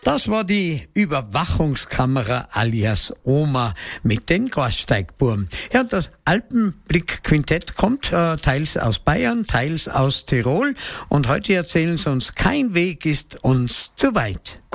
Das war die Überwachungskamera alias Oma mit den Gasteigburm. Ja, das Alpenblick-Quintett kommt teils aus Bayern, teils aus Tirol. Und heute erzählen sie uns, kein Weg ist uns zu weit.